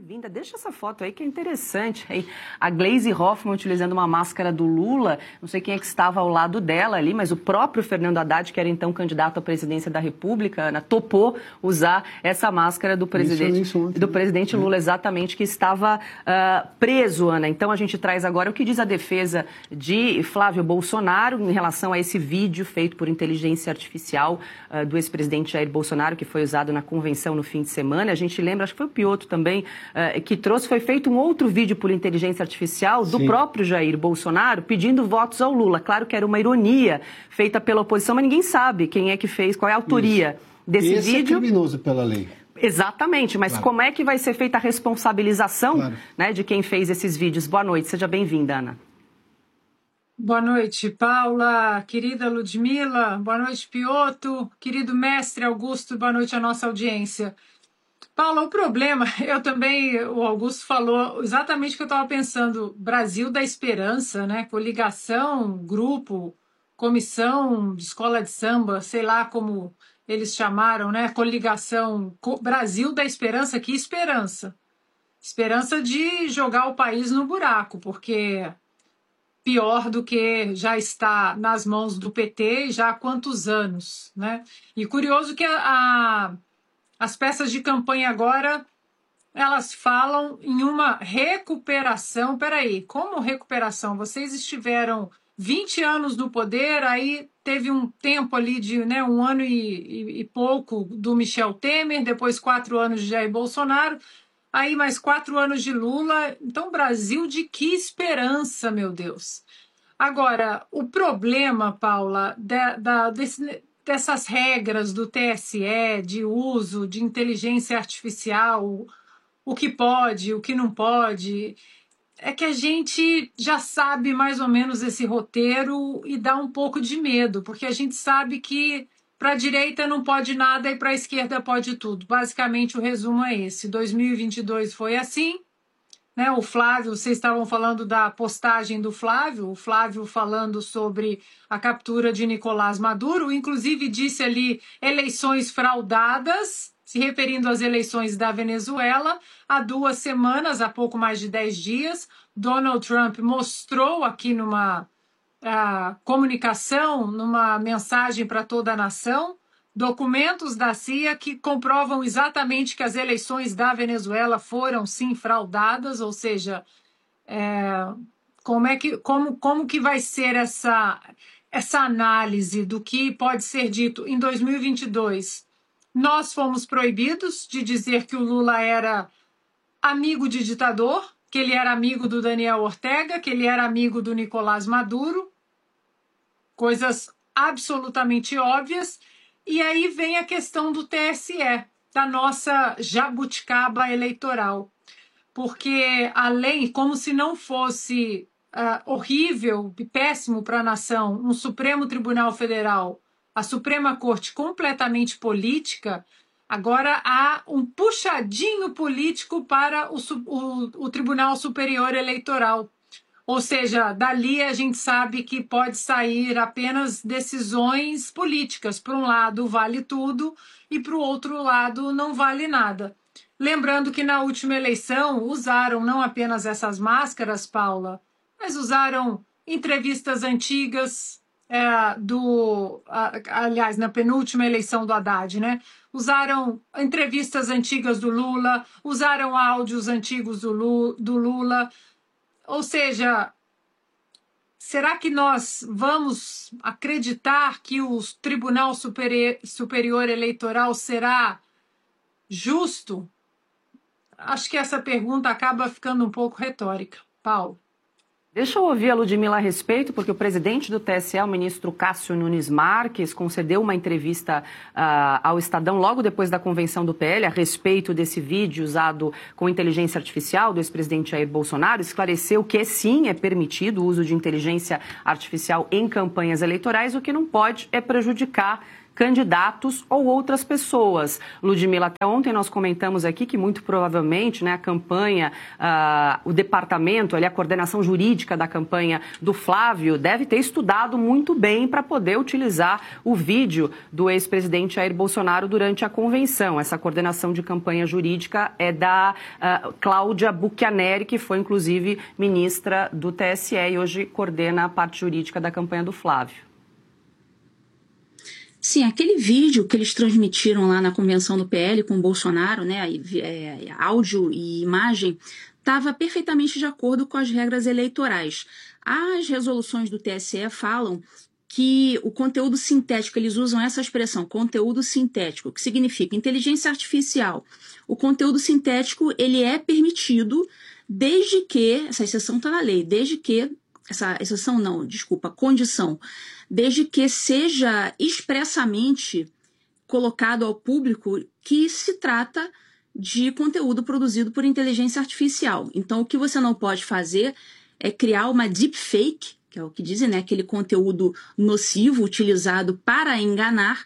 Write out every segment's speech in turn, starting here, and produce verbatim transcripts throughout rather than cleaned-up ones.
bem-vinda. Deixa essa foto aí que é interessante. Aí, a Gleisi Hoffmann utilizando uma máscara do Lula. Não sei quem é que estava ao lado dela ali, mas o próprio Fernando Haddad, que era então candidato à presidência da República, Ana, topou usar essa máscara do presidente, isso, isso, do presidente Lula, exatamente, que estava uh, preso, Ana. Então a gente traz agora o que diz a defesa de Flávio Bolsonaro em relação a esse vídeo feito por inteligência artificial uh, do ex-presidente Jair Bolsonaro, que foi usado na convenção no fim de semana. A gente lembra, acho que foi o Piotto também, uh, que trouxe, foi feito um outro vídeo por inteligência artificial do Sim. próprio Jair Bolsonaro pedindo votos ao Lula. Claro que era uma ironia feita pela oposição, mas ninguém sabe quem é que fez, qual é a autoria Isso. desse Esse vídeo. É criminoso pela lei. Exatamente, mas claro. Como é que vai ser feita a responsabilização claro. né, de quem fez esses vídeos? Boa noite, seja bem-vinda, Ana. Boa noite, Paula, querida Ludmila, boa noite, Piotto, querido mestre Augusto, boa noite à nossa audiência. Paula, o problema, eu também, o Augusto falou exatamente o que eu estava pensando, Brasil da Esperança, né? Coligação, grupo, comissão de escola de samba, sei lá como eles chamaram, né? Coligação, Brasil da Esperança, que esperança? Esperança de jogar o país no buraco, porque pior do que já está nas mãos do P T já há quantos anos, né? E curioso que a, a as peças de campanha agora, elas falam em uma recuperação. Peraí, como recuperação? Vocês estiveram vinte anos no poder, aí teve um tempo ali de né, um ano e, e, e pouco do Michel Temer, depois quatro anos de Jair Bolsonaro, aí mais quatro anos de Lula. Então, Brasil de que esperança, meu Deus. Agora, o problema, Paula, da, da, desse... dessas regras do T S E de uso de inteligência artificial, o que pode, o que não pode, é que a gente já sabe mais ou menos esse roteiro e dá um pouco de medo, porque a gente sabe que para a direita não pode nada e para a esquerda pode tudo. Basicamente o resumo é esse. dois mil e vinte e dois foi assim. Né, o Flávio, vocês estavam falando da postagem do Flávio, o Flávio falando sobre a captura de Nicolás Maduro, inclusive disse ali eleições fraudadas, se referindo às eleições da Venezuela. Há duas semanas, há pouco mais de dez dias, Donald Trump mostrou aqui numa uh, comunicação, numa mensagem para toda a nação, documentos da C I A que comprovam exatamente que as eleições da Venezuela foram, sim, fraudadas, ou seja, é, como, é que, como, como que vai ser essa, essa análise do que pode ser dito em dois mil e vinte e dois? Nós fomos proibidos de dizer que o Lula era amigo de ditador, que ele era amigo do Daniel Ortega, que ele era amigo do Nicolás Maduro, coisas absolutamente óbvias. E aí vem a questão do T S E, da nossa jabuticaba eleitoral. Porque, além, como se não fosse uh, horrível e péssimo para a nação, um Supremo Tribunal Federal, a Suprema Corte completamente política, agora há um puxadinho político para o, o, o Tribunal Superior Eleitoral. Ou seja, dali a gente sabe que pode sair apenas decisões políticas. Para um lado vale tudo e para o outro lado não vale nada. Lembrando que na última eleição usaram não apenas essas máscaras, Paula, mas usaram entrevistas antigas é, do... Aliás, na penúltima eleição do Haddad, né? Usaram entrevistas antigas do Lula, usaram áudios antigos do Lula. Ou seja, será que nós vamos acreditar que o Tribunal Superior Eleitoral será justo? Acho que essa pergunta acaba ficando um pouco retórica. Paulo. Deixa eu ouvir a Ludmila a respeito, porque o presidente do T S E, o ministro Cássio Nunes Marques, concedeu uma entrevista uh, ao Estadão logo depois da convenção do P L a respeito desse vídeo usado com inteligência artificial do ex-presidente Jair Bolsonaro. Esclareceu que sim, é permitido o uso de inteligência artificial em campanhas eleitorais, o que não pode é prejudicar candidatos ou outras pessoas. Ludmila, até ontem nós comentamos aqui que muito provavelmente, né, a campanha, uh, o departamento, ali, a coordenação jurídica da campanha do Flávio deve ter estudado muito bem para poder utilizar o vídeo do ex-presidente Jair Bolsonaro durante a convenção. Essa coordenação de campanha jurídica é da uh, Cláudia Buchianeri, que foi inclusive ministra do T S E e hoje coordena a parte jurídica da campanha do Flávio. Sim, aquele vídeo que eles transmitiram lá na convenção do P L com o Bolsonaro, né, é, áudio e imagem, estava perfeitamente de acordo com as regras eleitorais. As resoluções do T S E falam que o conteúdo sintético, eles usam essa expressão, conteúdo sintético, que significa inteligência artificial. O conteúdo sintético, ele é permitido desde que, essa exceção está na lei, desde que, essa exceção não, desculpa, condição, desde que seja expressamente colocado ao público que se trata de conteúdo produzido por inteligência artificial. Então, o que você não pode fazer é criar uma deepfake, que é o que dizem, né, aquele conteúdo nocivo utilizado para enganar,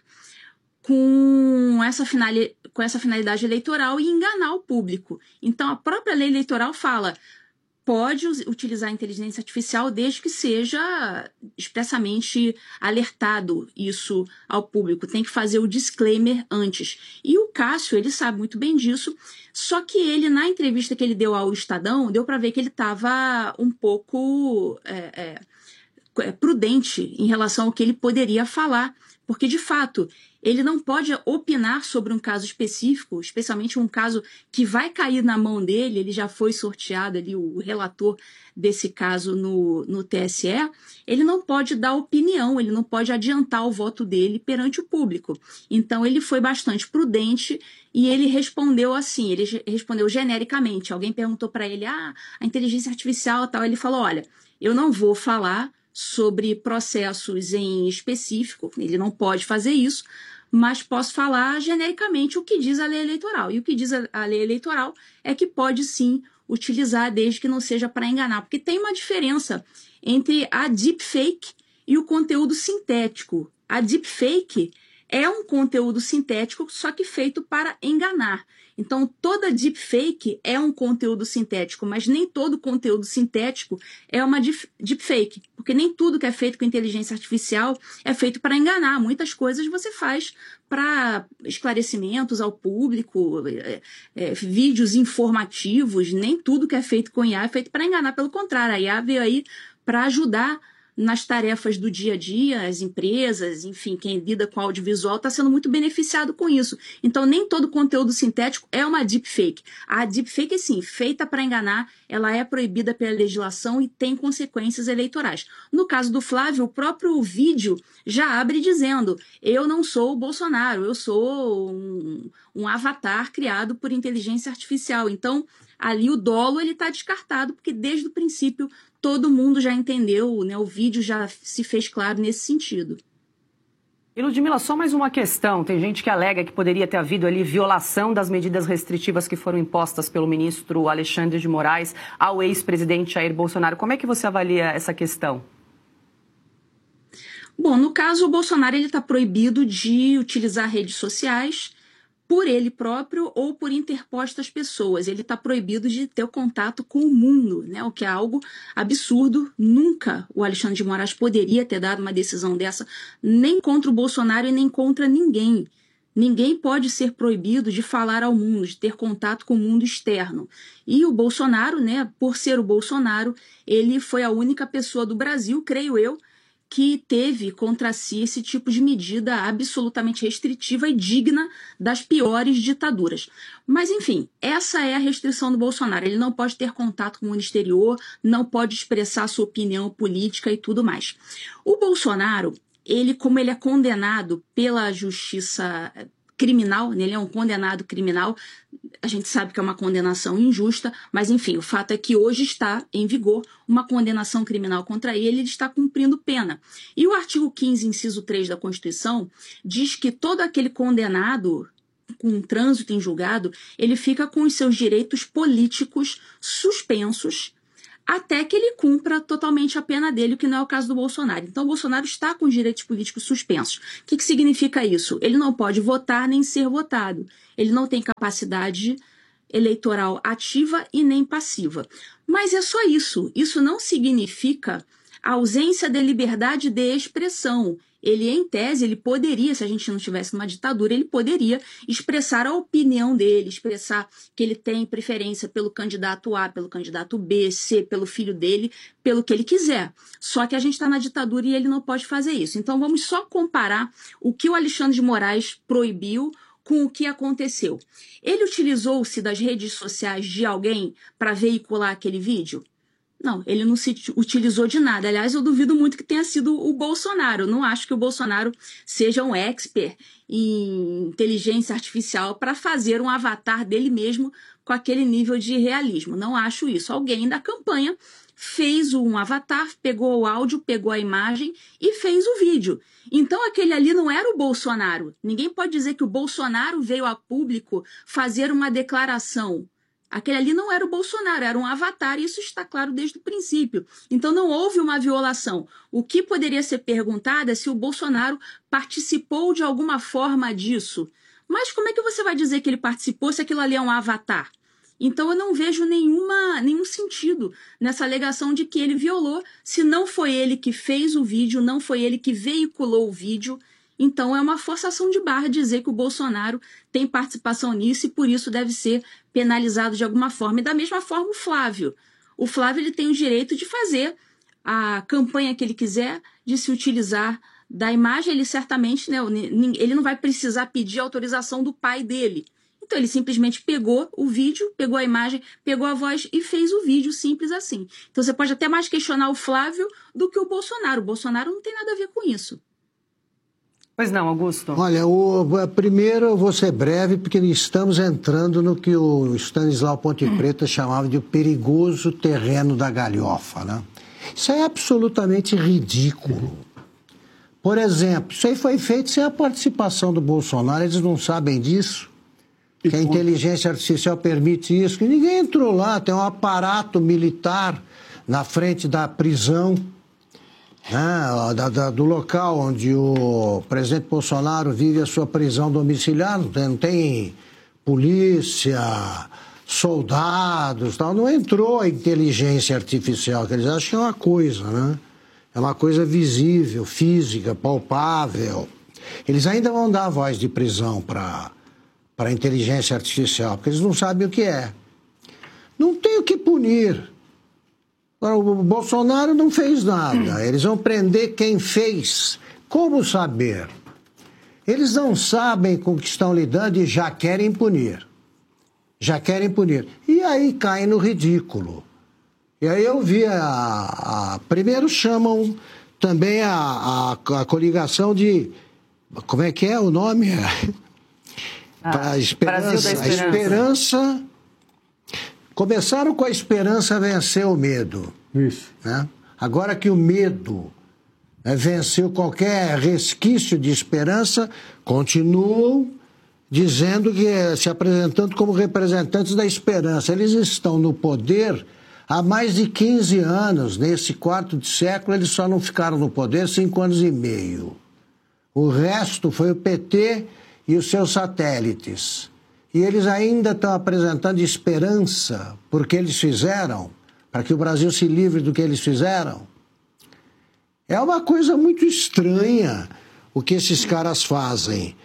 com essa, finali- com essa finalidade eleitoral e enganar o público. Então, a própria lei eleitoral fala, pode utilizar a inteligência artificial desde que seja expressamente alertado isso ao público. Tem que fazer o disclaimer antes. E o Cássio, ele sabe muito bem disso, só que ele, na entrevista que ele deu ao Estadão, deu para ver que ele estava um pouco é, é, prudente em relação ao que ele poderia falar, porque, de fato, ele não pode opinar sobre um caso específico, especialmente um caso que vai cair na mão dele. Ele já foi sorteado ali, o relator desse caso no, no T S E. Ele não pode dar opinião, ele não pode adiantar o voto dele perante o público. Então, ele foi bastante prudente e ele respondeu assim, ele respondeu genericamente. Alguém perguntou para ele, ah, a inteligência artificial e tal. Ele falou, olha, eu não vou falar sobre processos em específico, ele não pode fazer isso, mas posso falar genericamente o que diz a lei eleitoral. E o que diz a lei eleitoral é que pode sim utilizar desde que não seja para enganar, porque tem uma diferença entre a deepfake e o conteúdo sintético. A deepfake é um conteúdo sintético, só que feito para enganar. Então, toda deepfake é um conteúdo sintético, mas nem todo conteúdo sintético é uma deepfake, porque nem tudo que é feito com inteligência artificial é feito para enganar. Muitas coisas você faz para esclarecimentos ao público, é, é, vídeos informativos, nem tudo que é feito com I A é feito para enganar. Pelo contrário, a I A veio aí para ajudar nas tarefas do dia a dia, as empresas, enfim, quem lida com audiovisual está sendo muito beneficiado com isso. Então, nem todo conteúdo sintético é uma deepfake. A deepfake, sim, feita para enganar, ela é proibida pela legislação e tem consequências eleitorais. No caso do Flávio, o próprio vídeo já abre dizendo, eu não sou o Bolsonaro, eu sou um, um avatar criado por inteligência artificial. Então, ali o dolo está descartado, porque desde o princípio todo mundo já entendeu, né? O vídeo já se fez claro nesse sentido. E, Ludmila, só mais uma questão. Tem gente que alega que poderia ter havido ali violação das medidas restritivas que foram impostas pelo ministro Alexandre de Moraes ao ex-presidente Jair Bolsonaro. Como é que você avalia essa questão? Bom, no caso, o Bolsonaro está proibido de utilizar redes sociais por ele próprio ou por interpostas pessoas. Ele está proibido de ter o contato com o mundo, né? O que é algo absurdo. Nunca o Alexandre de Moraes poderia ter dado uma decisão dessa, nem contra o Bolsonaro e nem contra ninguém. Ninguém pode ser proibido de falar ao mundo, de ter contato com o mundo externo. E o Bolsonaro, né, por ser o Bolsonaro, ele foi a única pessoa do Brasil, creio eu, que teve contra si esse tipo de medida absolutamente restritiva e digna das piores ditaduras. Mas, enfim, essa é a restrição do Bolsonaro. Ele não pode ter contato com o mundo exterior, não pode expressar sua opinião política e tudo mais. O Bolsonaro, ele, como ele é condenado pela justiça criminal, ele é um condenado criminal, a gente sabe que é uma condenação injusta, mas enfim, o fato é que hoje está em vigor uma condenação criminal contra ele, ele está cumprindo pena. E o artigo quinze, inciso três da Constituição, diz que todo aquele condenado com trânsito em julgado, ele fica com os seus direitos políticos suspensos até que ele cumpra totalmente a pena dele, o que não é o caso do Bolsonaro. Então, o Bolsonaro está com os direitos políticos suspensos. O que, que significa isso? Ele não pode votar nem ser votado. Ele não tem capacidade eleitoral ativa e nem passiva. Mas é só isso. Isso não significa a ausência da liberdade de expressão. Ele, em tese, ele poderia, se a gente não tivesse numa ditadura, ele poderia expressar a opinião dele, expressar que ele tem preferência pelo candidato A, pelo candidato B, C, pelo filho dele, pelo que ele quiser. Só que a gente está na ditadura e ele não pode fazer isso. Então vamos só comparar o que o Alexandre de Moraes proibiu com o que aconteceu. Ele utilizou-se das redes sociais de alguém para veicular aquele vídeo? Não, ele não se utilizou de nada. Aliás, eu duvido muito que tenha sido o Bolsonaro. Eu não acho que o Bolsonaro seja um expert em inteligência artificial para fazer um avatar dele mesmo com aquele nível de realismo. Não acho isso. Alguém da campanha fez um avatar, pegou o áudio, pegou a imagem e fez o vídeo. Então aquele ali não era o Bolsonaro. Ninguém pode dizer que o Bolsonaro veio a público fazer uma declaração. Aquele ali não era o Bolsonaro, era um avatar, e isso está claro desde o princípio. Então não houve uma violação. O que poderia ser perguntado é se o Bolsonaro participou de alguma forma disso. Mas como é que você vai dizer que ele participou se aquilo ali é um avatar? Então eu não vejo nenhuma, nenhum sentido nessa alegação de que ele violou, se não foi ele que fez o vídeo, não foi ele que veiculou o vídeo. Então é uma forçação de barra dizer que o Bolsonaro tem participação nisso e por isso deve ser penalizado de alguma forma. E da mesma forma o Flávio. O Flávio ele tem o direito de fazer a campanha que ele quiser, de se utilizar da imagem. Ele certamente, né, ele não vai precisar pedir autorização do pai dele. Então ele simplesmente pegou o vídeo, pegou a imagem, pegou a voz e fez o vídeo, simples assim. Então você pode até mais questionar o Flávio do que o Bolsonaro. O Bolsonaro não tem nada a ver com isso. Pois não, Augusto. Olha, o, primeiro eu vou ser breve, porque estamos entrando no que o Stanislau Ponte Preta chamava de o perigoso terreno da galhofa, né? Isso é absolutamente ridículo. Por exemplo, isso aí foi feito sem a participação do Bolsonaro, eles não sabem disso, que a inteligência artificial permite isso, que ninguém entrou lá, tem um aparato militar na frente da prisão, né, da, da, do local onde o presidente Bolsonaro vive a sua prisão domiciliar, não tem, não tem polícia, soldados, tal, não entrou a inteligência artificial, que eles acham que é uma coisa, né? É uma coisa visível, física, palpável. Eles ainda vão dar a voz de prisão para para a inteligência artificial, porque eles não sabem o que é. Não tem o que punir. O Bolsonaro não fez nada. Eles vão prender quem fez. Como saber? Eles não sabem com o que estão lidando e já querem punir. Já querem punir. E aí caem no ridículo. E aí eu vi a... a primeiro chamam também a, a, a coligação de... Como é que é o nome? Ah, a esperança. A esperança... Começaram com a esperança vencer o medo. Isso. Né? Agora que o medo, né, venceu qualquer resquício de esperança, continuam dizendo que, se apresentando como representantes da esperança. Eles estão no poder há mais de quinze anos. Nesse quarto de século, eles só não ficaram no poder cinco anos e meio. O resto foi o P T e os seus satélites. E eles ainda estão apresentando esperança porque eles fizeram, para que o Brasil se livre do que eles fizeram. É uma coisa muito estranha o que esses caras fazem.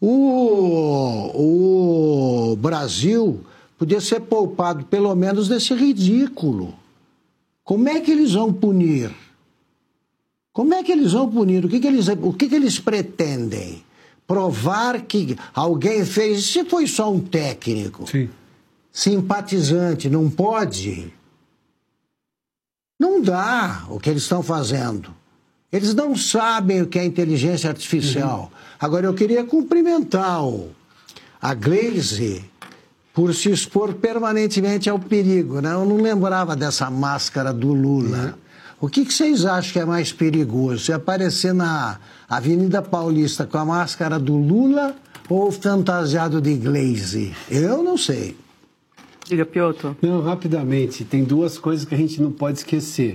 O, o Brasil podia ser poupado pelo menos desse ridículo. Como é que eles vão punir? Como é que eles vão punir? O que, que, eles, o que, que eles pretendem? Provar que alguém fez... Se foi só um técnico, sim, simpatizante, não pode? Não dá o que eles estão fazendo. Eles não sabem o que é inteligência artificial. Uhum. Agora, eu queria cumprimentar o, a Glaze por se expor permanentemente ao perigo, né? Eu não lembrava dessa máscara do Lula. Uhum. O que, que vocês acham que é mais perigoso? Se aparecer na Avenida Paulista com a máscara do Lula ou fantasiado de Glaze? Eu não sei. Diga, Piotr. Não, rapidamente. Tem duas coisas que a gente não pode esquecer.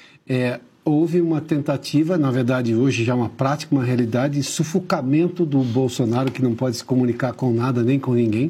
É, houve uma tentativa, na verdade hoje já uma prática, uma realidade, de sufocamento do Bolsonaro, que não pode se comunicar com nada nem com ninguém.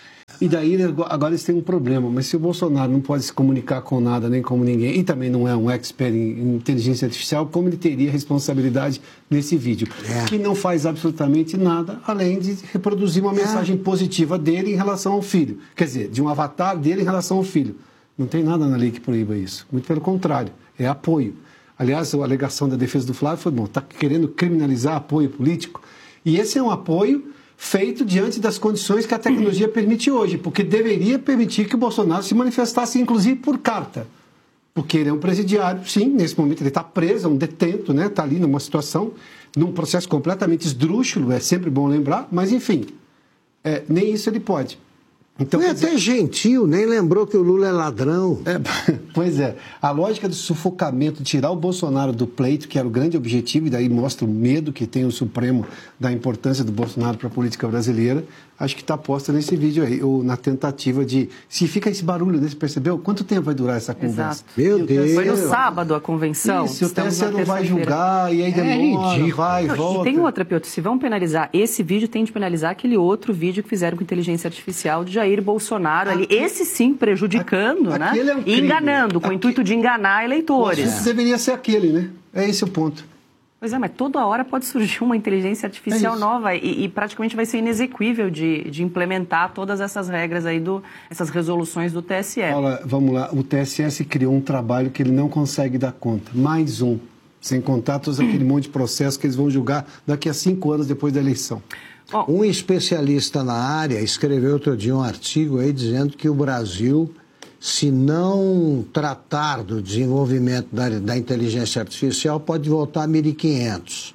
E daí agora eles têm um problema, mas se o Bolsonaro não pode se comunicar com nada nem com ninguém, e também não é um expert em inteligência artificial, como ele teria responsabilidade nesse vídeo? É. Que não faz absolutamente nada, além de reproduzir uma mensagem é. positiva dele em relação ao filho. Quer dizer, de um avatar dele em relação ao filho. Não tem nada na lei que proíba isso. Muito pelo contrário, é apoio. Aliás, a alegação da defesa do Flávio foi, bom, está querendo criminalizar apoio político. E esse é um apoio feito diante das condições que a tecnologia permite hoje, porque deveria permitir que o Bolsonaro se manifestasse, inclusive, por carta. Porque ele é um presidiário, sim, nesse momento ele está preso, é um detento, né? Está ali numa situação, num processo completamente esdrúxulo, é sempre bom lembrar, mas, enfim, é, nem isso ele pode. Então, Foi até dizer... gentil, nem lembrou que o Lula é ladrão. É, pois é, a lógica do sufocamento, tirar o Bolsonaro do pleito, que era o grande objetivo, e daí mostra o medo que tem o Supremo da importância do Bolsonaro para a política brasileira, acho que está posta nesse vídeo aí, ou na tentativa de... Se fica esse barulho, né, você percebeu? Quanto tempo vai durar essa conversa? Exato. Meu Deus! Foi no sábado a convenção. Isso, o T S E não vai julgar, e aí demora, é vai, não, volta. E tem outra, Piotr, se vão penalizar esse vídeo, tem de penalizar aquele outro vídeo que fizeram com inteligência artificial de Jair Bolsonaro ali, esse sim prejudicando, a, né? É um e enganando, com o intuito de enganar eleitores. Isso deveria ser aquele, né? É esse o ponto. Pois é, mas toda hora pode surgir uma inteligência artificial é nova e, e praticamente vai ser inexequível de, de implementar todas essas regras aí, do, essas resoluções do T S E. Olha, vamos lá, o T S E criou um trabalho que ele não consegue dar conta, mais um, sem contar todos aquele monte de processos que eles vão julgar daqui a cinco anos depois da eleição. Bom, um especialista na área escreveu outro dia um artigo aí dizendo que o Brasil, se não tratar do desenvolvimento da, da inteligência artificial, pode voltar a mil e quinhentos.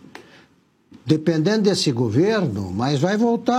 Dependendo desse governo, mas vai voltar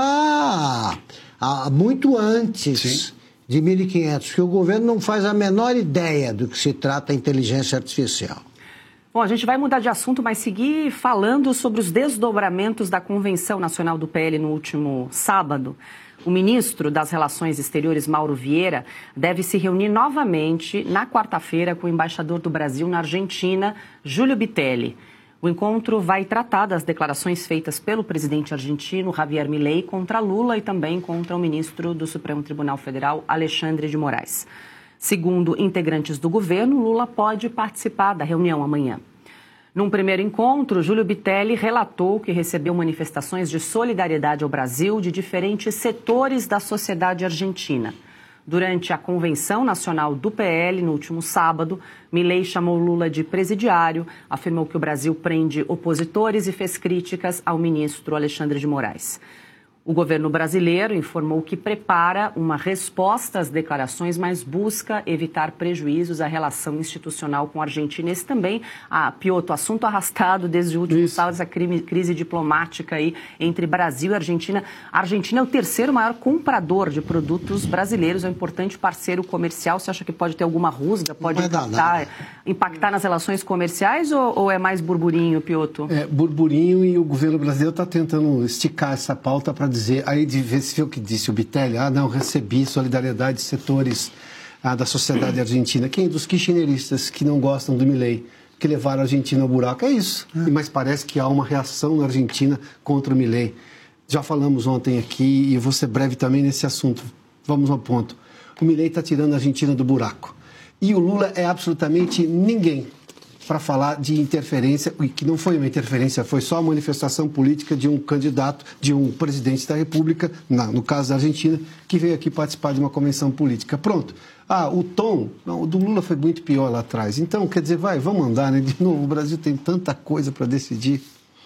a, a, muito antes Sim. de mil e quinhentos, porque o governo não faz a menor ideia do que se trata a inteligência artificial. Bom, a gente vai mudar de assunto, mas seguir falando sobre os desdobramentos da Convenção Nacional do P L no último sábado. O ministro das Relações Exteriores, Mauro Vieira, deve se reunir novamente na quarta-feira com o embaixador do Brasil na Argentina, Júlio Bitelli. O encontro vai tratar das declarações feitas pelo presidente argentino, Javier Milei, contra Lula e também contra o ministro do Supremo Tribunal Federal, Alexandre de Moraes. Segundo integrantes do governo, Lula pode participar da reunião amanhã. Num primeiro encontro, Júlio Bitelli relatou que recebeu manifestações de solidariedade ao Brasil de diferentes setores da sociedade argentina. Durante a Convenção Nacional do P L, no último sábado, Milei chamou Lula de presidiário, afirmou que o Brasil prende opositores e fez críticas ao ministro Alexandre de Moraes. O governo brasileiro informou que prepara uma resposta às declarações, mas busca evitar prejuízos à relação institucional com a Argentina. Esse também, ah, Piotr, assunto arrastado desde o último sábado, essa crise diplomática aí entre Brasil e Argentina. A Argentina é o terceiro maior comprador de produtos brasileiros, é um importante parceiro comercial. Você acha que pode ter alguma rusga, pode impactar, impactar nas relações comerciais ou, ou é mais burburinho, Piotr? É, burburinho, e o governo brasileiro está tentando esticar essa pauta para dizer, aí de ver se o que disse o Bitelli, ah, não, recebi solidariedade de setores ah, da sociedade argentina. Quem? Dos kirchneristas que não gostam do Milei, que levaram a Argentina ao buraco. É isso. É. Mas parece que há uma reação na Argentina contra o Milei. Já falamos ontem aqui, e vou ser breve também nesse assunto. Vamos ao ponto. O Milei está tirando a Argentina do buraco. E o Lula é absolutamente ninguém para falar de interferência, e que não foi uma interferência, foi só a manifestação política de um candidato, de um presidente da República, na, no caso da Argentina, que veio aqui participar de uma convenção política. Pronto. Ah, o tom, não, o do Lula foi muito pior lá atrás. Então, quer dizer, vai, vamos andar, né? De novo, o Brasil tem tanta coisa para decidir.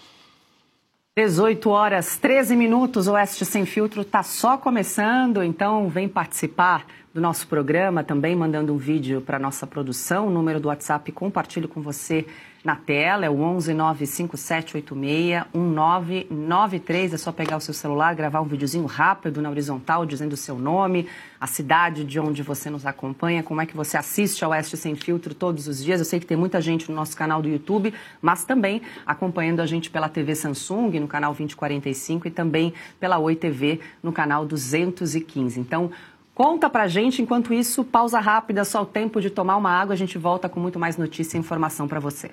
dezoito horas, treze minutos, o Oeste Sem Filtro está só começando, então vem participar do nosso programa, também mandando um vídeo para a nossa produção. O número do WhatsApp compartilho com você na tela, é o onze nove cinco sete oito seis um nove nove três. É só pegar o seu celular, gravar um videozinho rápido na horizontal, dizendo o seu nome, a cidade de onde você nos acompanha, como é que você assiste ao Oeste Sem Filtro todos os dias. Eu sei que tem muita gente no nosso canal do YouTube, mas também acompanhando a gente pela T V Samsung, no canal vinte e quarenta e cinco, e também pela Oi T V, no canal duzentos e quinze. Então, Conta pra gente, enquanto isso, pausa rápida, só o tempo de tomar uma água, a gente volta com muito mais notícia e informação para você.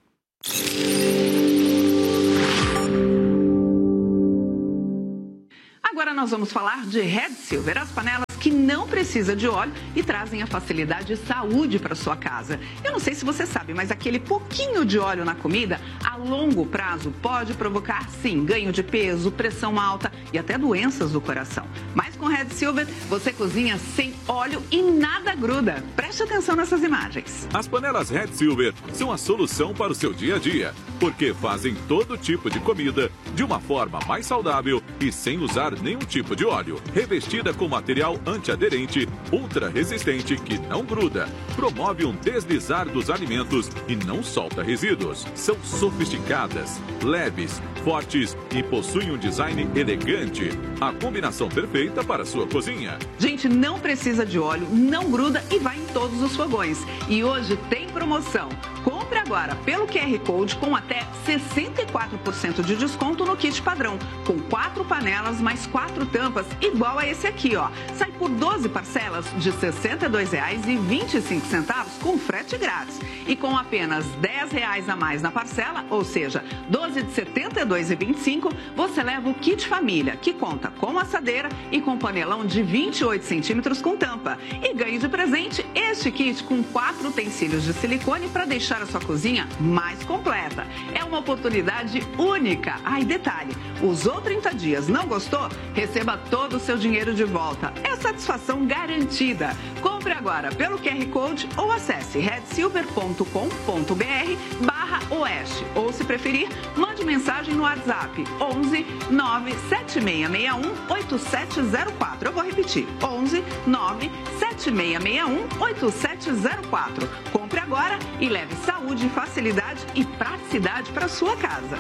Agora nós vamos falar de Red Silver, as panelas que não precisa de óleo e trazem a facilidade e saúde para sua casa. Eu não sei se você sabe, mas aquele pouquinho de óleo na comida, a longo prazo, pode provocar, sim, ganho de peso, pressão alta e até doenças do coração. Mas com Red Silver, você cozinha sem óleo e nada gruda. Preste atenção nessas imagens. As panelas Red Silver são a solução para o seu dia a dia, porque fazem todo tipo de comida de uma forma mais saudável e sem usar nenhum tipo de óleo. Revestida com material antiaderente, ultra resistente que não gruda, promove um deslizar dos alimentos e não solta resíduos. São sofisticadas, leves, fortes e possuem um design elegante. A combinação perfeita para a sua cozinha. Gente, não precisa de óleo, não gruda e vai em todos os fogões. E hoje tem promoção. Compre agora pelo Q R Code com até sessenta e quatro por cento de desconto no kit padrão, com quatro panelas mais quatro tampas, igual a esse aqui, ó. Sai por doze parcelas de sessenta e dois reais e vinte e cinco centavos com frete grátis. E com apenas dez reais a mais na parcela, ou seja, doze de setenta e dois reais e vinte e cinco, você leva o kit família, que conta com assadeira e com panelão de vinte e oito centímetros com tampa. E ganhe de presente este kit com quatro utensílios de silicone para deixar a sua cozinha mais completa. É uma oportunidade única. Ai, detalhe, usou trinta dias, não gostou? Receba todo o seu dinheiro de volta. É satisfação garantida. Compre agora pelo Q R Code ou acesse red silver ponto com ponto b r barra oeste. Ou, se preferir, mande mensagem no WhatsApp onze nove sete seis seis um oito sete zero quatro. Eu vou repetir, onze nove sete seis seis um oito sete zero quatro. Compre agora e leve saúde, facilidade e praticidade para sua casa.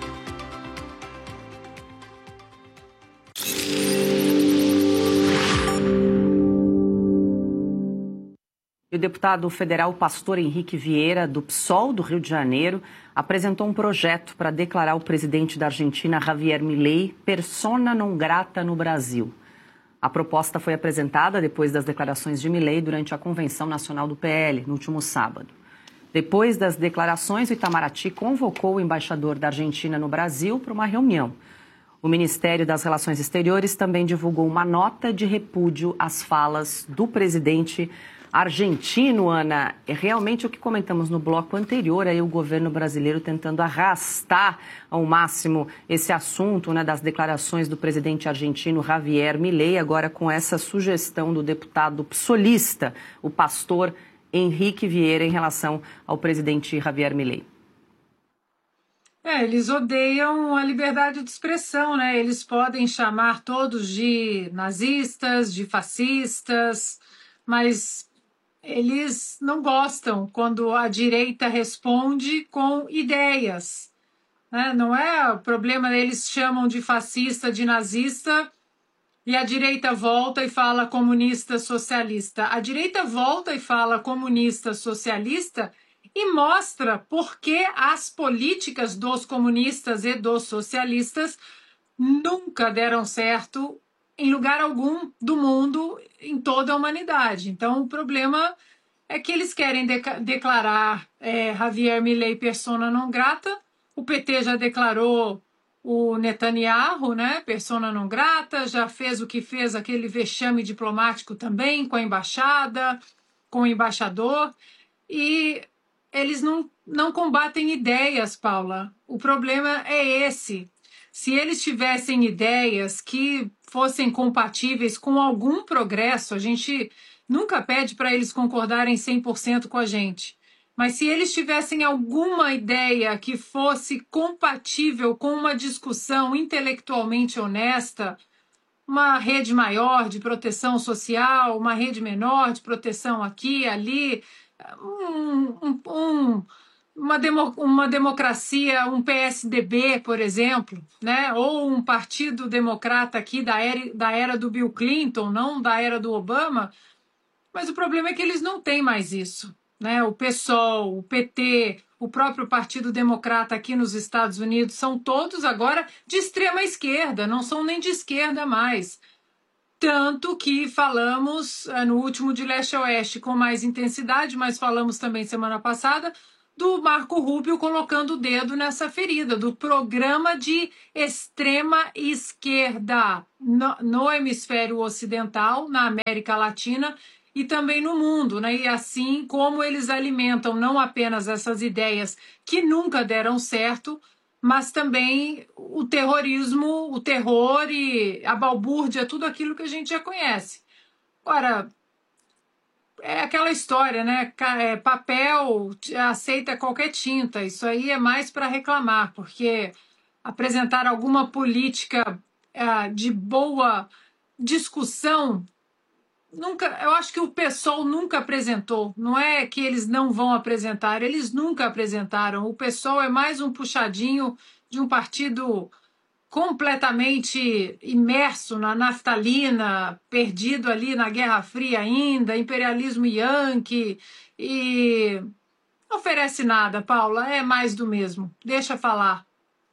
E o deputado federal Pastor Henrique Vieira, do P SOL do Rio de Janeiro, apresentou um projeto para declarar o presidente da Argentina, Javier Milei, persona non grata no Brasil. A proposta foi apresentada depois das declarações de Milei durante a Convenção Nacional do P L, no último sábado. Depois das declarações, o Itamaraty convocou o embaixador da Argentina no Brasil para uma reunião. O Ministério das Relações Exteriores também divulgou uma nota de repúdio às falas do presidente argentino, Ana. É realmente o que comentamos no bloco anterior, aí o governo brasileiro tentando arrastar ao máximo esse assunto, né, das declarações do presidente argentino Javier Milei, agora com essa sugestão do deputado psolista, o pastor Henrique Vieira, em relação ao presidente Javier Milei. É, eles odeiam a liberdade de expressão, né? Eles podem chamar todos de nazistas, de fascistas, mas eles não gostam quando a direita responde com ideias, né? Não é o problema, eles chamam de fascista, de nazista, e a direita volta e fala comunista, socialista. A direita volta e fala comunista, socialista e mostra por que as políticas dos comunistas e dos socialistas nunca deram certo em lugar algum do mundo, em toda a humanidade. Então, o problema é que eles querem de- declarar é, Javier Milei persona non grata. O P T já declarou o Netanyahu, né, persona non grata, já fez o que fez, aquele vexame diplomático também, com a embaixada, com o embaixador, e eles não, não combatem ideias, Paula. O problema é esse. Se eles tivessem ideias que fossem compatíveis com algum progresso, a gente nunca pede para eles concordarem cem por cento com a gente. Mas se eles tivessem alguma ideia que fosse compatível com uma discussão intelectualmente honesta, uma rede maior de proteção social, uma rede menor de proteção aqui, ali, um, um, um, uma, demo, uma democracia, um P S D B, por exemplo, né? Ou um partido democrata aqui da era, da era do Bill Clinton, não da era do Obama. Mas o problema é que eles não têm mais isso. Né? O P SOL, o P T, o próprio Partido Democrata aqui nos Estados Unidos são todos agora de extrema esquerda, não são nem de esquerda mais. Tanto que falamos uh, no último de Leste a Oeste com mais intensidade, mas falamos também semana passada do Marco Rubio colocando o dedo nessa ferida, do programa de extrema esquerda no, no hemisfério ocidental, na América Latina e também no mundo, né? E assim como eles alimentam não apenas essas ideias que nunca deram certo, mas também o terrorismo, o terror e a balbúrdia, tudo aquilo que a gente já conhece. Ora, é aquela história, né? É, papel aceita qualquer tinta. Isso aí é mais para reclamar, porque apresentar alguma política é, de boa discussão, nunca. Eu acho que o PSOL nunca apresentou. Não é que eles não vão apresentar, eles nunca apresentaram. O PSOL é mais um puxadinho de um partido completamente imerso na naftalina, perdido ali na Guerra Fria ainda, imperialismo yankee, e não oferece nada, Paula, é mais do mesmo. Deixa falar.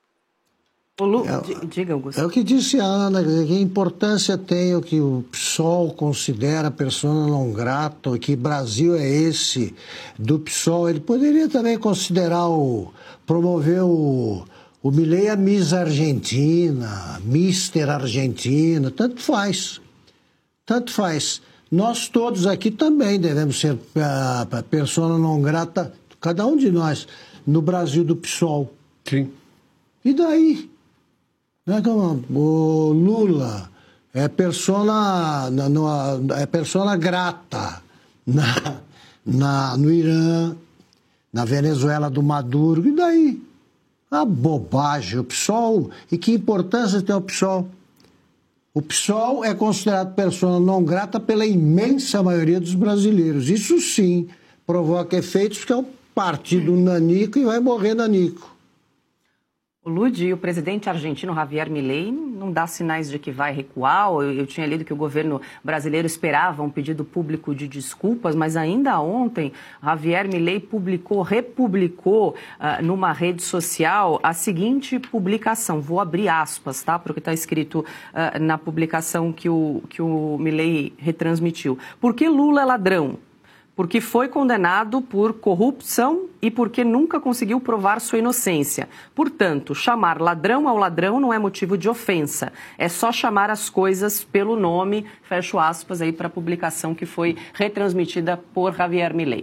O Lu... é, Diga, Augusto. É o que disse a Ana, que importância tem o que o PSOL considera persona non grata, que Brasil é esse do PSOL. Ele poderia também considerar o promover o O Milei é Miss Argentina, Mister Argentina, tanto faz, tanto faz. Nós todos aqui também devemos ser uh, persona non grata, cada um de nós, no Brasil do PSOL. Sim. E daí? Não é como o Lula é persona, no, é persona grata na, na, no Irã, na Venezuela do Maduro, e daí? A bobagem, o PSOL. E que importância tem o PSOL? O PSOL é considerado persona non grata pela imensa maioria dos brasileiros. Isso sim provoca efeitos, porque é o partido nanico e vai morrer nanico. O Ludi, o presidente argentino Javier Milei não dá sinais de que vai recuar. Eu, eu tinha lido que o governo brasileiro esperava um pedido público de desculpas, mas ainda ontem Javier Milei publicou, republicou uh, numa rede social a seguinte publicação. Vou abrir aspas, tá? Porque está escrito uh, na publicação que o, que o Milei retransmitiu. Por que Lula é ladrão? Porque foi condenado por corrupção e porque nunca conseguiu provar sua inocência. Portanto, chamar ladrão ao ladrão não é motivo de ofensa. É só chamar as coisas pelo nome, fecho aspas aí para a publicação que foi retransmitida por Javier Milei.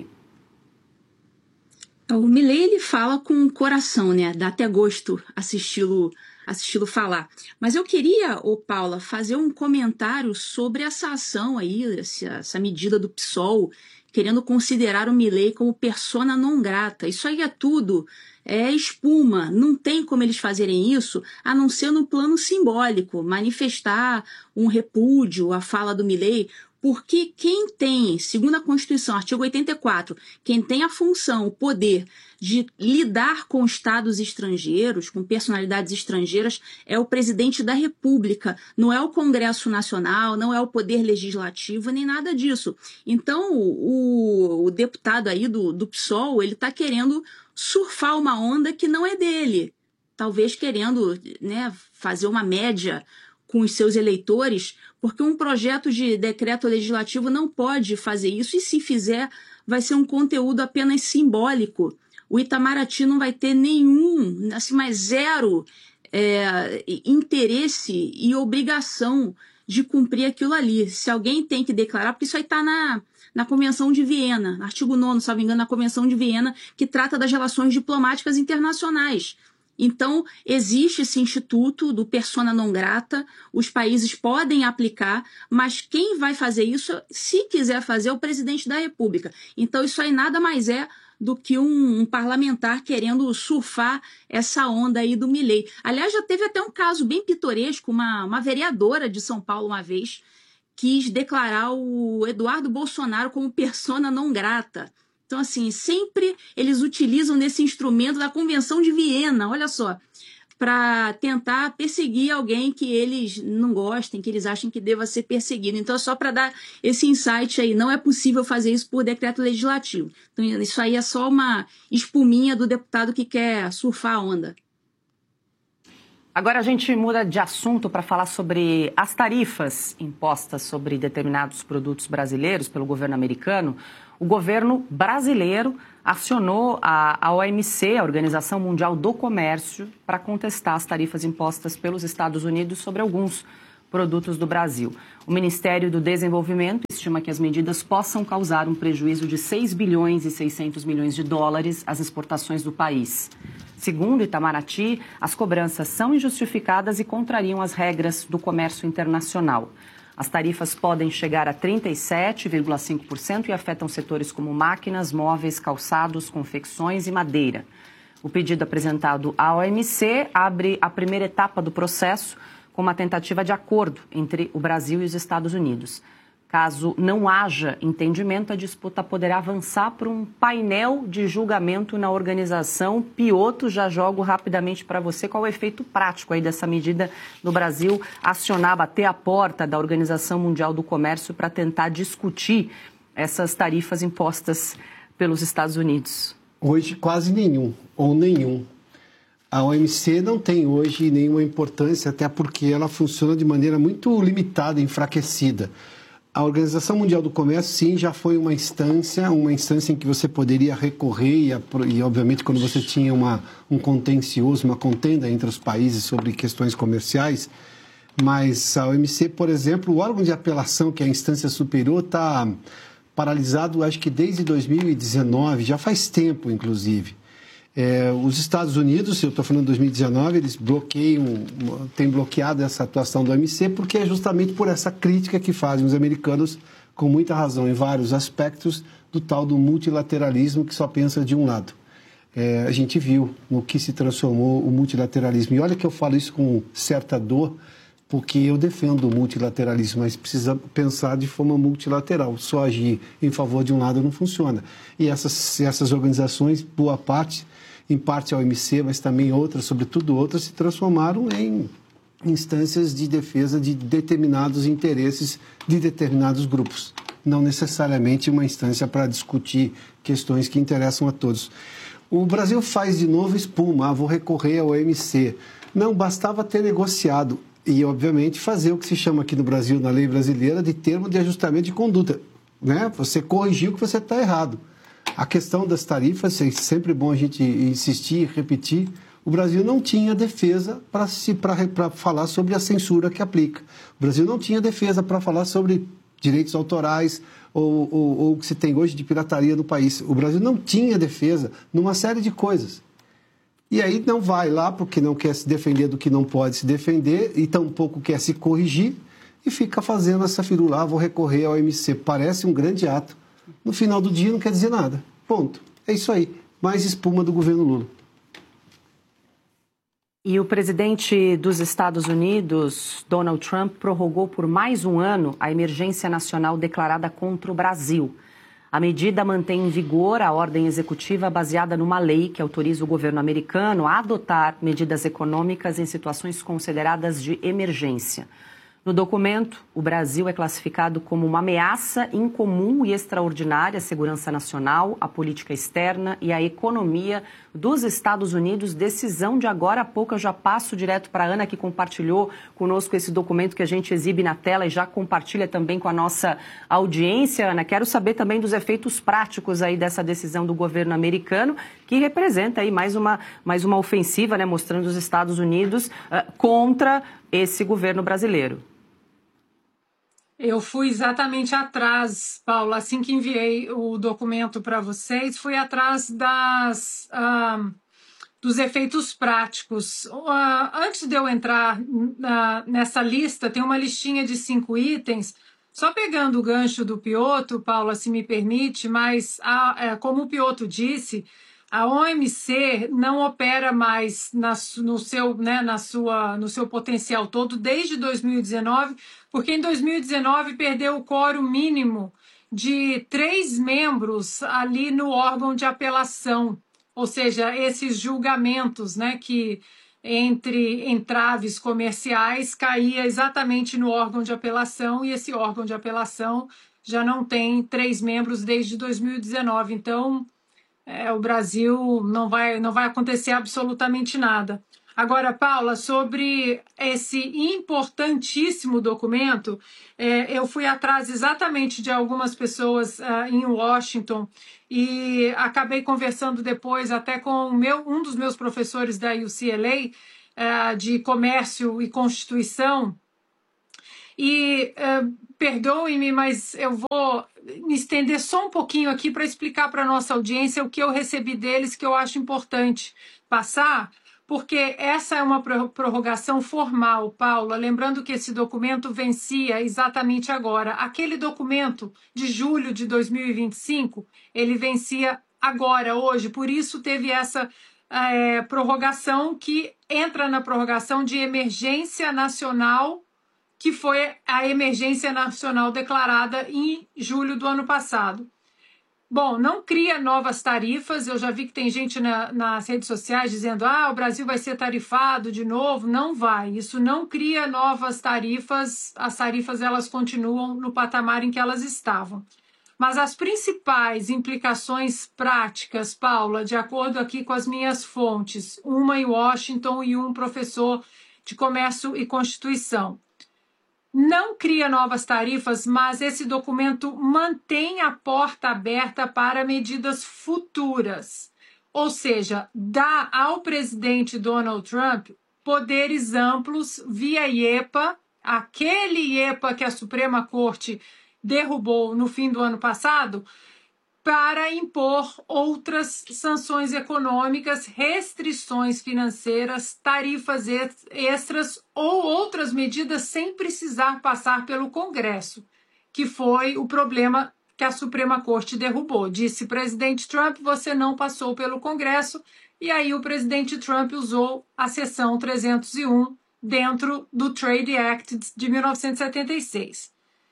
O Milei, ele fala com o coração, né? Dá até gosto assisti-lo assisti-lo falar. Mas eu queria, ô Paula, fazer um comentário sobre essa ação aí, essa, essa medida do PSOL, querendo considerar o Milei como persona non grata. Isso aí é tudo, é espuma. Não tem como eles fazerem isso, a não ser no plano simbólico, manifestar um repúdio à fala do Milei, porque quem tem, segundo a Constituição, artigo oitenta e quatro, quem tem a função, o poder de lidar com estados estrangeiros, com personalidades estrangeiras, é o presidente da República, não é o Congresso Nacional, não é o Poder Legislativo, nem nada disso. Então, o, o deputado aí do, do PSOL, ele está querendo surfar uma onda que não é dele, talvez querendo, né, fazer uma média com os seus eleitores, porque um projeto de decreto legislativo não pode fazer isso, e se fizer, vai ser um conteúdo apenas simbólico. O Itamaraty não vai ter nenhum, assim, mais zero é, interesse e obrigação de cumprir aquilo ali. Se alguém tem que declarar, porque isso aí está na, na Convenção de Viena, artigo nono, se não me engano, na Convenção de Viena, que trata das relações diplomáticas internacionais. Então, existe esse instituto do persona non grata, os países podem aplicar, mas quem vai fazer isso, se quiser fazer, é o presidente da República. Então, isso aí nada mais é do que um, um parlamentar querendo surfar essa onda aí do Milei. Aliás, já teve até um caso bem pitoresco, uma, uma vereadora de São Paulo uma vez quis declarar o Eduardo Bolsonaro como persona non grata. Então, assim, sempre eles utilizam desse instrumento da Convenção de Viena, olha só, para tentar perseguir alguém que eles não gostem, que eles achem que deva ser perseguido. Então, é só para dar esse insight aí, não é possível fazer isso por decreto legislativo. Então, isso aí é só uma espuminha do deputado que quer surfar a onda. Agora a gente muda de assunto para falar sobre as tarifas impostas sobre determinados produtos brasileiros pelo governo americano. O governo brasileiro acionou a, a O M C, a Organização Mundial do Comércio, para contestar as tarifas impostas pelos Estados Unidos sobre alguns produtos do Brasil. O Ministério do Desenvolvimento estima que as medidas possam causar um prejuízo de seis bilhões e seiscentos milhões de dólares às exportações do país. Segundo Itamaraty, as cobranças são injustificadas e contrariam as regras do comércio internacional. As tarifas podem chegar a trinta e sete vírgula cinco por cento e afetam setores como máquinas, móveis, calçados, confecções e madeira. O pedido apresentado à O M C abre a primeira etapa do processo com uma tentativa de acordo entre o Brasil e os Estados Unidos. Caso não haja entendimento, a disputa poderá avançar para um painel de julgamento na organização. Piotto, já jogo rapidamente para você qual é o efeito prático aí dessa medida no Brasil, acionar, bater a porta da Organização Mundial do Comércio para tentar discutir essas tarifas impostas pelos Estados Unidos. Hoje quase nenhum, ou nenhum. A O M C não tem hoje nenhuma importância, até porque ela funciona de maneira muito limitada, enfraquecida. A Organização Mundial do Comércio, sim, já foi uma instância, uma instância em que você poderia recorrer e, e obviamente, quando você tinha uma, um contencioso, uma contenda entre os países sobre questões comerciais, mas a O M C, por exemplo, o órgão de apelação, que é a instância superior, está paralisado, acho que desde dois mil e dezenove, já faz tempo, inclusive. É, os Estados Unidos, eu estou falando de dois mil e dezenove, eles bloqueiam, têm bloqueado essa atuação do O M C, porque é justamente por essa crítica que fazem os americanos, com muita razão, em vários aspectos, do tal do multilateralismo que só pensa de um lado. É, a gente viu no que se transformou o multilateralismo. E olha que eu falo isso com certa dor, porque eu defendo o multilateralismo, mas precisa pensar de forma multilateral. Só agir em favor de um lado não funciona. E essas, essas organizações, boa parte, em parte a O M C, mas também outras, sobretudo outras, se transformaram em instâncias de defesa de determinados interesses de determinados grupos. Não necessariamente uma instância para discutir questões que interessam a todos. O Brasil faz de novo espuma, ah, vou recorrer ao O M C. Não, bastava ter negociado e, obviamente, fazer o que se chama aqui no Brasil, na lei brasileira, de termo de ajustamento de conduta. Né? Você corrigiu que você está errado. A questão das tarifas, é sempre bom a gente insistir e repetir, o Brasil não tinha defesa para falar sobre a censura que aplica. O Brasil não tinha defesa para falar sobre direitos autorais ou, ou, ou o que se tem hoje de pirataria no país. O Brasil não tinha defesa numa série de coisas. E aí não vai lá porque não quer se defender do que não pode se defender e tampouco quer se corrigir e fica fazendo essa firula, ah, vou recorrer ao O M C. Parece um grande ato. No final do dia não quer dizer nada. Ponto. É isso aí. Mais espuma do governo Lula. E o presidente dos Estados Unidos, Donald Trump, prorrogou por mais um ano a emergência nacional declarada contra o Brasil. A medida mantém em vigor a ordem executiva baseada numa lei que autoriza o governo americano a adotar medidas econômicas em situações consideradas de emergência. No documento, o Brasil é classificado como uma ameaça incomum e extraordinária à segurança nacional, à política externa e à economia dos Estados Unidos. Decisão de agora a pouco. Eu já passo direto para a Ana, que compartilhou conosco esse documento que a gente exibe na tela e já compartilha também com a nossa audiência. Ana, quero saber também dos efeitos práticos aí dessa decisão do governo americano, que representa aí mais uma, mais uma ofensiva, né, mostrando os Estados Unidos uh, contra esse governo brasileiro. Eu fui exatamente atrás, Paulo, assim que enviei o documento para vocês, fui atrás das, uh, dos efeitos práticos. Uh, antes de eu entrar uh, nessa lista, tem uma listinha de cinco itens, só pegando o gancho do Piotto, Paulo, se me permite, mas uh, como o Piotto disse, a O M C não opera mais na, no, seu, né, na sua, no seu potencial todo desde dois mil e dezenove, porque em dois mil e dezenove perdeu o quórum mínimo de três membros ali no órgão de apelação, ou seja, esses julgamentos, né, que entre entraves comerciais caía exatamente no órgão de apelação, e esse órgão de apelação já não tem três membros desde dois mil e dezenove. Então, é, o Brasil não vai, não vai acontecer absolutamente nada. Agora, Paula, sobre esse importantíssimo documento, é, eu fui atrás exatamente de algumas pessoas uh, em Washington e acabei conversando depois até com o meu, um dos meus professores da U C L A, uh, de Comércio e Constituição. E uh, perdoem-me, mas eu vou me estender só um pouquinho aqui para explicar para a nossa audiência o que eu recebi deles, que eu acho importante passar, porque essa é uma prorrogação formal, Paula. Lembrando que esse documento vencia exatamente agora. Aquele documento de julho de dois mil e vinte e cinco, ele vencia agora, hoje. Por isso teve essa é, prorrogação que entra na prorrogação de emergência nacional, que foi a emergência nacional declarada em julho do ano passado. Bom, não cria novas tarifas, eu já vi que tem gente na, nas redes sociais dizendo ah, o Brasil vai ser tarifado de novo. Não vai, isso não cria novas tarifas, as tarifas elas continuam no patamar em que elas estavam. Mas as principais implicações práticas, Paula, de acordo aqui com as minhas fontes, uma em Washington e um professor de Comércio e Constituição, não cria novas tarifas, mas esse documento mantém a porta aberta para medidas futuras. Ou seja, dá ao presidente Donald Trump poderes amplos via I E P A, aquele I E P A que a Suprema Corte derrubou no fim do ano passado, para impor outras sanções econômicas, restrições financeiras, tarifas extras ou outras medidas sem precisar passar pelo Congresso, que foi o problema que a Suprema Corte derrubou. Disse presidente Trump, você não passou pelo Congresso, e aí o presidente Trump usou a seção trezentos e um dentro do Trade Act de mil novecentos e setenta e seis.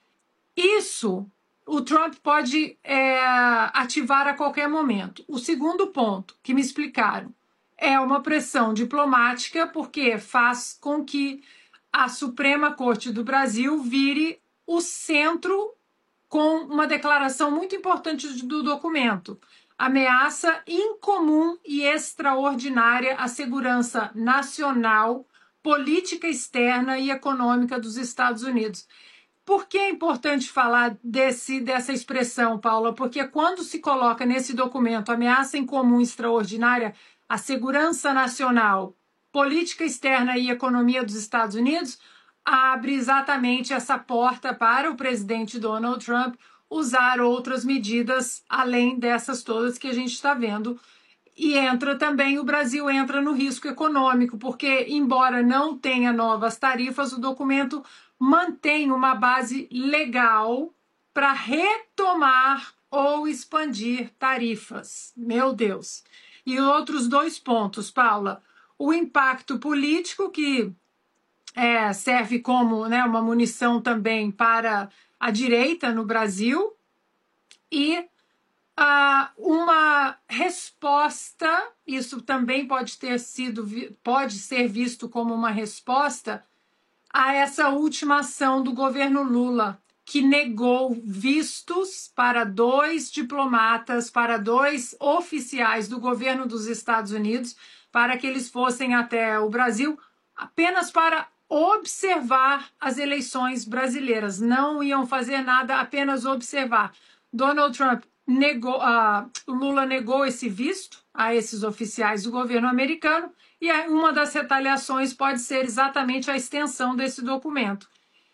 Isso o Trump pode é, ativar a qualquer momento. O segundo ponto que me explicaram é uma pressão diplomática, porque faz com que a Suprema Corte do Brasil vire o centro com uma declaração muito importante do documento. Ameaça incomum e extraordinária à segurança nacional, política externa e econômica dos Estados Unidos. Por que é importante falar desse, dessa expressão, Paula? Porque quando se coloca nesse documento ameaça incomum extraordinária à segurança nacional, política externa e economia dos Estados Unidos, abre exatamente essa porta para o presidente Donald Trump usar outras medidas além dessas todas que a gente está vendo. E entra também, o Brasil entra no risco econômico, porque embora não tenha novas tarifas, o documento mantém uma base legal para retomar ou expandir tarifas. Meu Deus! E outros dois pontos, Paula. O impacto político, que é, serve como né, uma munição também para a direita no Brasil, e uh, uma resposta, isso também pode ter sido, pode ser visto como uma resposta a essa última ação do governo Lula, que negou vistos para dois diplomatas, para dois oficiais do governo dos Estados Unidos, para que eles fossem até o Brasil apenas para observar as eleições brasileiras. Não iam fazer nada, apenas observar. Donald Trump negou, uh, Lula negou esse visto a esses oficiais do governo americano, e uma das retaliações pode ser exatamente a extensão desse documento.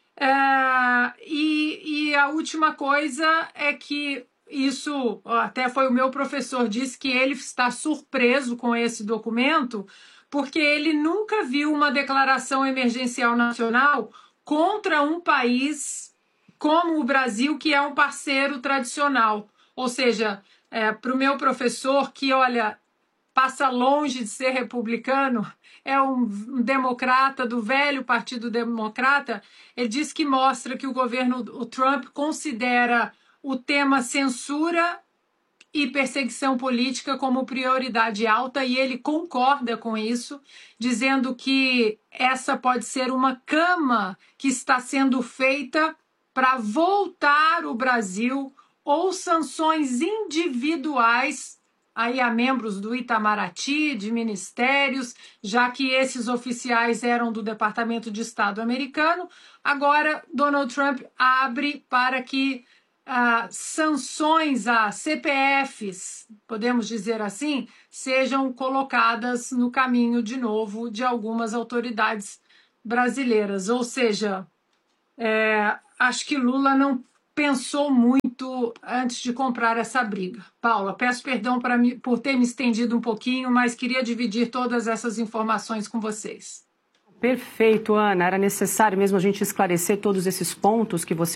É, e, e a última coisa é que isso, até foi o meu professor, disse que ele está surpreso com esse documento, porque ele nunca viu uma declaração emergencial nacional contra um país como o Brasil, que é um parceiro tradicional. Ou seja, é, para o meu professor, que, olha, passa longe de ser republicano, é um democrata do velho Partido Democrata, ele diz que mostra que o governo, o Trump, considera o tema censura e perseguição política como prioridade alta, e ele concorda com isso, dizendo que essa pode ser uma cama que está sendo feita para voltar o Brasil, ou sanções individuais aí a membros do Itamaraty, de ministérios, já que esses oficiais eram do Departamento de Estado americano. Agora, Donald Trump abre para que ah, sanções a C P Fs, podemos dizer assim, sejam colocadas no caminho de novo de algumas autoridades brasileiras. Ou seja, é, acho que Lula não pensou muito antes de comprar essa briga. Paula, peço perdão para mim, por ter me estendido um pouquinho, mas queria dividir todas essas informações com vocês. Perfeito, Ana. Era necessário mesmo a gente esclarecer todos esses pontos que você